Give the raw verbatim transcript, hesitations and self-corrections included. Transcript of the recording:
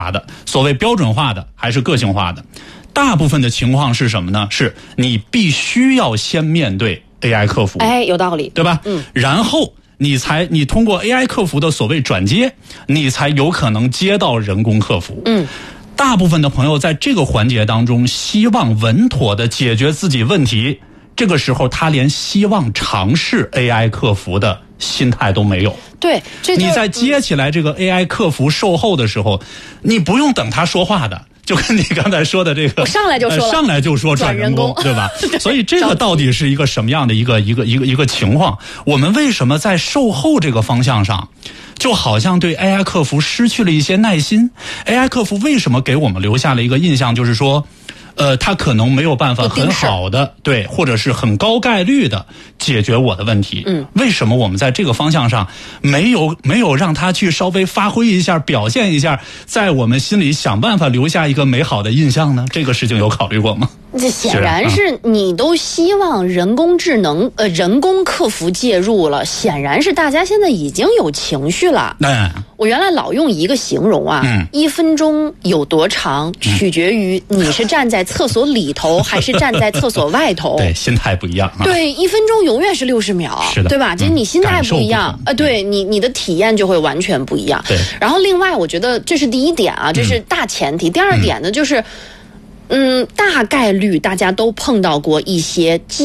的，所谓标准化的还是个性化的。大部分的情况是什么呢？是你必须要先面对 A I 客服， 哎，有道理， 对吧？ 嗯， 然后你才你通过 A I 客服的所谓转接，你才有可能接到人工客服。 嗯， 大部分的朋友在这个环节当中，希望稳妥的解决自己问题，这个时候他连希望尝试 A I 客服的心态都没有。 对，这就你在接起来这个 A I 客服售后的时候，你不用等他说话的。就跟你刚才说的这个， 我上来就说了， 呃、上来就说转人工，对吧？所以这个到底是一个什么样的一个一个一个一个情况？我们为什么在售后这个方向上，就好像对 A I 客服失去了一些耐心 ？A I 客服为什么给我们留下了一个印象，就是说，呃，他可能没有办法很好的对，或者是很高概率的解决我的问题。 嗯， 为什么我们在这个方向上没有没有让他去稍微发挥一下、表现一下，在我们心里想办法留下一个美好的印象呢？这个事情有考虑过吗？ 这显然是你都希望人工智能呃人工客服介入了，显然是大家现在已经有情绪了。 嗯， 我原来老用一个形容啊， 嗯， 一分钟有多长，取决于你是站在厕所里头还是站在厕所外头。 对，心态不一样啊。 对，一分钟永远是六十秒， 是的， 对吧？就是你心态不一样， 嗯、 呃，对你你的体验就会完全不一样。 对。 然后另外，我觉得这是第一点啊，这是大前提。嗯、第二点呢，就是。嗯，大概率大家都碰到过一些